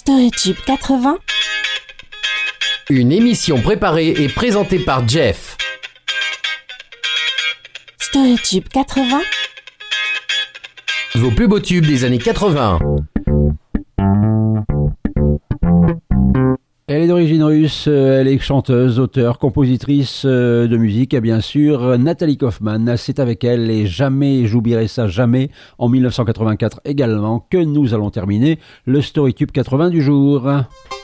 StoryTube 80. Une émission préparée et présentée par Jeff. StoryTube 80. Vos plus beaux tubes des années 80. Elle est d'origine russe, elle est chanteuse, auteure, compositrice de musique et bien sûr Nathalie Kaufman. C'est avec elle et jamais, j'oublierai ça jamais, en 1984 également, que nous allons terminer le StoryTube 80 du jour.